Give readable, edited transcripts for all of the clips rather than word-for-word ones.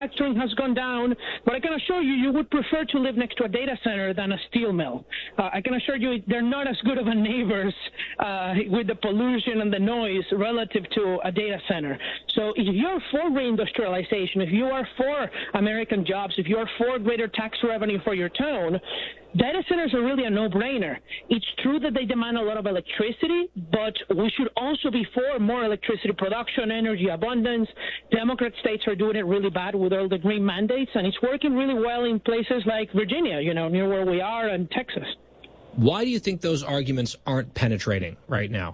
manufacturing has gone down, but I can assure you, you would prefer to live next to a data center than a steel mill. I can assure you they're not as good of a neighbors with the pollution and the noise relative to a data center. So if you're for reindustrialization, if you are for American jobs, if you're for greater tax revenue for your town, data centers are really a no-brainer. It's true that they demand a lot of electricity, but we should also be for more electricity production, energy abundance. Democrat states are doing it really bad with all the green mandates, and it's working really well in places like Virginia, near where we are, and Texas. Why do you think those arguments aren't penetrating right now?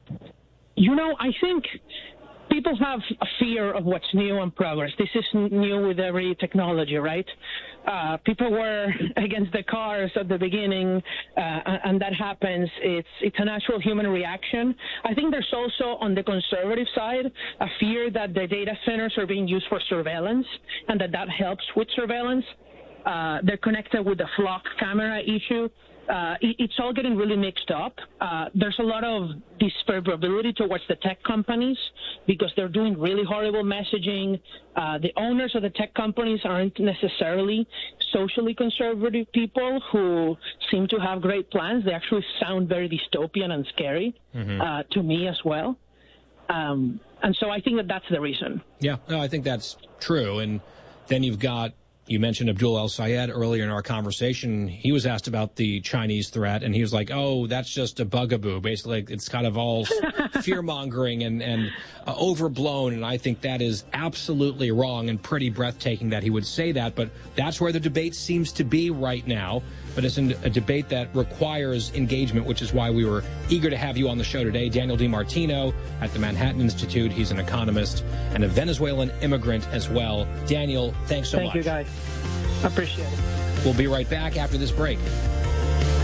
I think people have a fear of what's new and progress. This is new with every technology, right? People were against the cars at the beginning, and that happens. It's a natural human reaction. I think there's also, on the conservative side, a fear that the data centers are being used for surveillance and that helps with surveillance. They're connected with the flock camera issue. It's all getting really mixed up. There's a lot of disfavorability towards the tech companies because they're doing really horrible messaging. The owners of the tech companies aren't necessarily socially conservative people who seem to have great plans. They actually sound very dystopian and scary to me as well. And so I think that's the reason. Yeah, no, I think that's true. And then you mentioned Abdul El-Sayed earlier in our conversation. He was asked about the Chinese threat, and he was like, oh, that's just a bugaboo. Basically, it's kind of all fear-mongering and overblown, and I think that is absolutely wrong and pretty breathtaking that he would say that. But that's where the debate seems to be right now. But it's a debate that requires engagement, which is why we were eager to have you on the show today. Daniel DiMartino at the Manhattan Institute. He's an economist and a Venezuelan immigrant as well. Daniel, thanks so much. Thank you, guys. I appreciate it. We'll be right back after this break.